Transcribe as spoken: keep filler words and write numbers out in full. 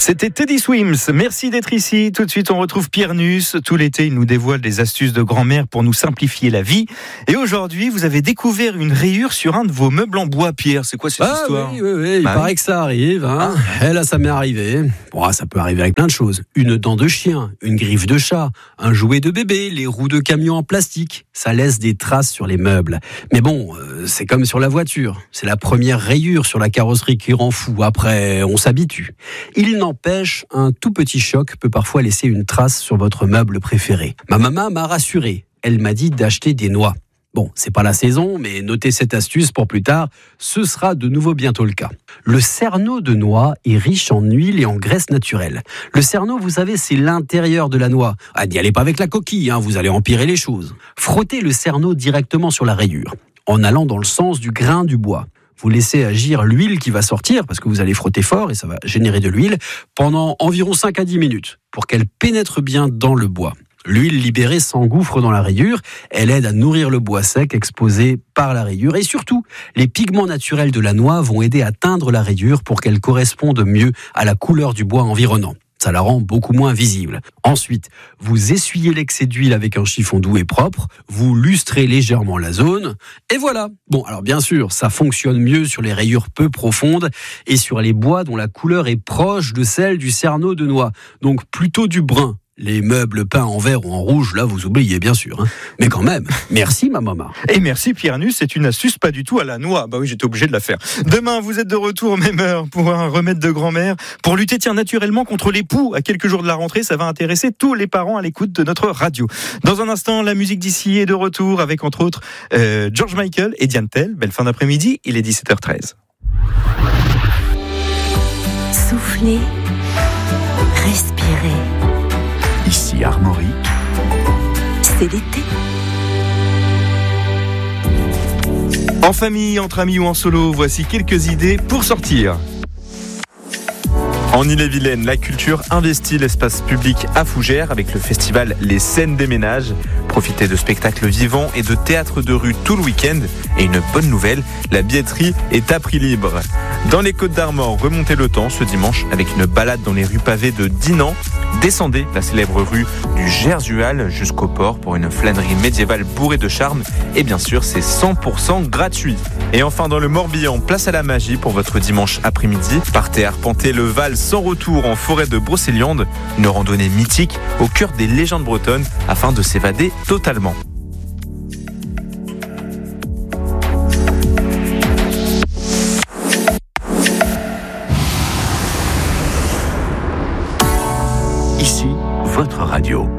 C'était Teddy Swims. Merci d'être ici. Tout de suite, on retrouve Pierre Nuss. Tout l'été, il nous dévoile des astuces de grand-mère pour nous simplifier la vie. Et aujourd'hui, vous avez découvert une rayure sur un de vos meubles en bois, Pierre. C'est quoi cette ah, histoire ? Oui, oui, oui. Il bah, paraît que ça arrive. Hein. Ah. Et là, ça m'est arrivé. Bon, ça peut arriver avec plein de choses. Une dent de chien, une griffe de chat, un jouet de bébé, les roues de camion en plastique. Ça laisse des traces sur les meubles. Mais bon, euh, c'est comme sur la voiture. C'est la première rayure sur la carrosserie qui rend fou. Après, on s'habitue. Il n'empêche, un tout petit choc peut parfois laisser une trace sur votre meuble préféré. Ma maman m'a rassuré. Elle m'a dit d'acheter des noix. Bon, c'est pas la saison, mais notez cette astuce pour plus tard. Ce sera de nouveau bientôt le cas. Le cerneau de noix est riche en huile et en graisse naturelle. Le cerneau, vous savez, c'est l'intérieur de la noix. Ah, n'y allez pas avec la coquille, hein, vous allez empirer les choses. Frottez le cerneau directement sur la rayure, en allant dans le sens du grain du bois. Vous laissez agir l'huile qui va sortir, parce que vous allez frotter fort et ça va générer de l'huile, pendant environ cinq à dix minutes, pour qu'elle pénètre bien dans le bois. L'huile libérée s'engouffre dans la rayure, elle aide à nourrir le bois sec exposé par la rayure. Et surtout, les pigments naturels de la noix vont aider à teindre la rayure pour qu'elle corresponde mieux à la couleur du bois environnant. Ça la rend beaucoup moins visible. Ensuite, vous essuyez l'excès d'huile avec un chiffon doux et propre, vous lustrez légèrement la zone, et voilà. Bon, alors bien sûr, ça fonctionne mieux sur les rayures peu profondes et sur les bois dont la couleur est proche de celle du cerneau de noix, donc plutôt du brun. Les meubles peints en vert ou en rouge, là, vous oubliez, bien sûr. Hein. Mais quand même, merci, ma maman. Et merci, Pierre Nuss. C'est une astuce pas du tout à la noix. Bah oui, j'étais obligé de la faire. Demain, vous êtes de retour, même heure, pour un remède de grand-mère. Pour lutter, tiens, naturellement contre les poux. À quelques jours de la rentrée, ça va intéresser tous les parents à l'écoute de notre radio. Dans un instant, la musique d'ici est de retour avec, entre autres, euh, George Michael et Diane Tell. Belle fin d'après-midi. Il est dix-sept heures treize. Soufflez. Respirez. Ici Armorique, c'est l'été. En famille, entre amis ou en solo, voici quelques idées pour sortir. En Ille-et-Vilaine, la culture investit l'espace public à Fougères avec le festival Les Scènes des Ménages. Profitez de spectacles vivants et de théâtre de rue tout le week-end. Et une bonne nouvelle, la billetterie est à prix libre. Dans les Côtes-d'Armor, remontez le temps ce dimanche avec une balade dans les rues pavées de Dinan. Descendez la célèbre rue du Gersual jusqu'au port pour une flânerie médiévale bourrée de charme. Et bien sûr, c'est cent pour cent gratuit. Et enfin, dans le Morbihan, place à la magie pour votre dimanche après-midi. Partez arpenter le Val sans retour en forêt de Brocéliande. Une randonnée mythique au cœur des légendes bretonnes afin de s'évader totalement. ici votre radio.